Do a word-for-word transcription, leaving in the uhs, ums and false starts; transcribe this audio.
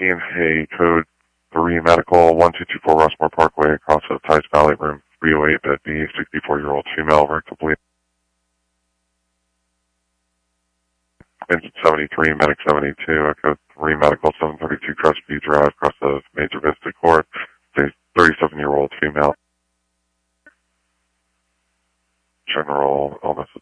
nineteen, a code three medical, one two two four Rushmore Parkway, across the Tice Valley, room three oh eight, bed B, sixty-four-year-old female, rectal bleeding. Vincent seventy-three, Medic seventy-two, a code three medical, seven thirty-two Crestview Drive, across the Major Vista Court, thirty-seven-year-old female. General illness